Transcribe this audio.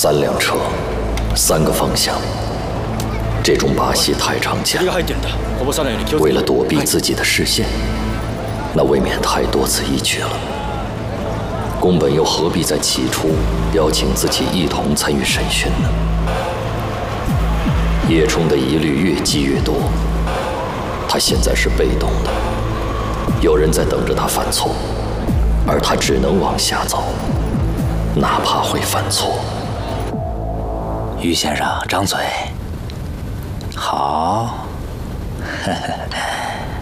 3辆车，3个方向，这种把戏太常见了。为了躲避自己的视线，那未免太多此一举了。宫本又何必在起初邀请自己一同参与审讯呢？叶冲的疑虑越积越多，他现在是被动的，有人在等着他犯错，而他只能往下走，哪怕会犯错。 于先生，张嘴。好。